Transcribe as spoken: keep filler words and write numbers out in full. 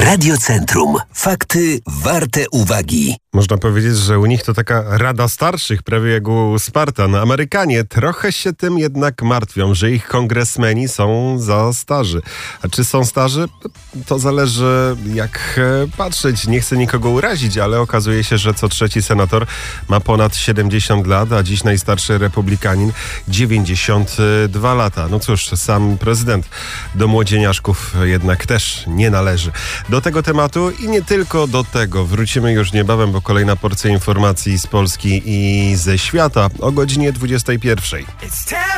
Radiocentrum. Fakty warte uwagi. Można powiedzieć, że u nich to taka rada starszych, prawie jak u Spartan. Amerykanie trochę się tym jednak martwią, że ich kongresmeni są za starzy. A czy są starzy? To zależy jak patrzeć. Nie chcę nikogo urazić, ale okazuje się, że co trzeci senator ma ponad siedemdziesiąt lat, a dziś najstarszy republikanin dziewięćdziesiąt dwa lata. No cóż, sam prezydent do młodzieniaszków jednak też nie należy. Do tego tematu i nie tylko do tego wrócimy już niebawem, bo kolejna porcja informacji z Polski i ze świata o godzinie dwudziestej pierwszej.